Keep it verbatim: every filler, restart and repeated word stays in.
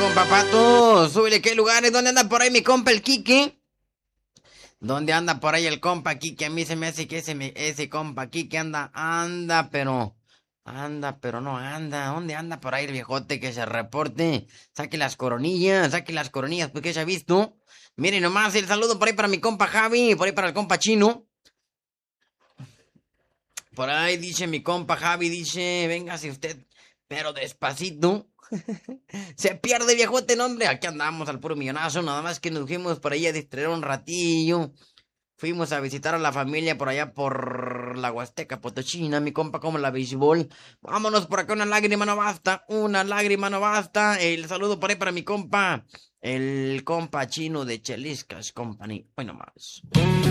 compa Pato. Súbele, ¿qué lugares? ¿Dónde anda por ahí mi compa el Quique? ¿Dónde anda por ahí el compa Quique? A mí se me hace que ese, me- ese compa Quique anda, anda, pero... Anda, pero no anda. ¿Dónde anda por ahí el viejote que se reporte? Saque las coronillas, saque las coronillas, porque ya ha visto. Miren nomás el saludo por ahí para mi compa Javi, por ahí para el compa Chino. Por ahí dice mi compa Javi, dice, véngase usted, pero despacito. Se pierde viejote, no, hombre. Aquí andamos al puro millonazo, nada más que nos fuimos por ahí a distraer un ratillo. Fuimos a visitar a la familia por allá por la Huasteca Potosina, mi compa, como la béisbol. Vámonos por acá, una lágrima no basta, una lágrima no basta. El saludo por ahí para mi compa, el compa chino de Cheliscas Company. Hoy nomás.